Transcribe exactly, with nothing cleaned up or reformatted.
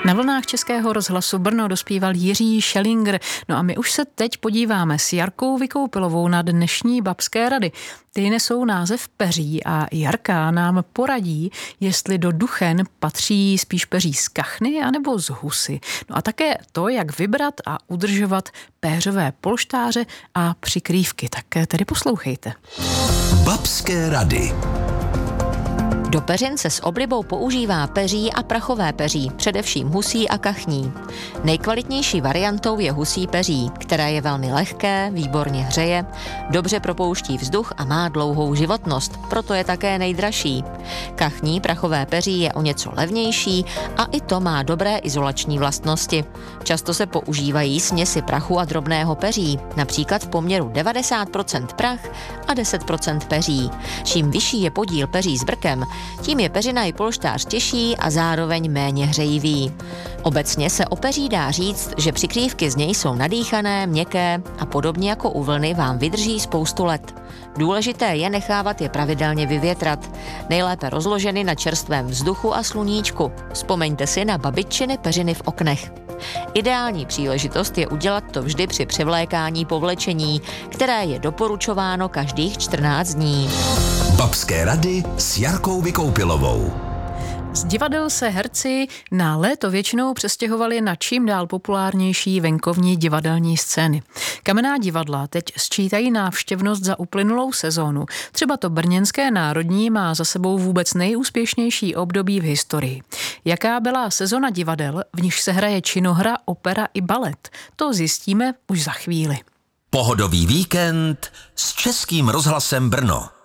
Na vlnách Českého rozhlasu Brno dospíval Jiří Schellinger. No a my už se teď podíváme s Jarkou Vykoupilovou na dnešní babské rady. Ty nesou název peří a Jarka nám poradí, jestli do duchen patří spíš peří z kachny anebo z husy. No a také to, jak vybrat a udržovat péřové polštáře a přikrývky. Tak tedy poslouchejte. Babské rady. Do peřin se s oblibou používá peří a prachové peří, především husí a kachní. Nejkvalitnější variantou je husí peří, které je velmi lehké, výborně hřeje, dobře propouští vzduch a má dlouhou životnost, proto je také nejdražší. Kachní prachové peří je o něco levnější a i to má dobré izolační vlastnosti. Často se používají směsi prachu a drobného peří, například v poměru devadesát procent prach a deset procent peří. Čím vyšší je podíl peří s brkem, tím je peřina i polštář těžší a zároveň méně hřejivý. Obecně se o peří dá říct, že přikrývky z něj jsou nadýchané, měkké a podobně jako u vlny vám vydrží spoustu let. Důležité je nechávat je pravidelně vyvětrat. Nejlépe rozloženy na čerstvém vzduchu a sluníčku. Vzpomeňte si na babiččiny peřiny v oknech. Ideální příležitost je udělat to vždy při převlékání povlečení, které je doporučováno každých čtrnáct dní. Babské rady s Jarkou Vykoupilovou. Z divadel se herci na léto většinou přestěhovali na čím dál populárnější venkovní divadelní scény. Kamenná divadla teď sčítají návštěvnost za uplynulou sezónu. Třeba to brněnské Národní má za sebou vůbec nejúspěšnější období v historii. Jaká byla sezona divadel, v níž se hraje činohra, opera i balet? To zjistíme už za chvíli. Pohodový víkend s Českým rozhlasem Brno.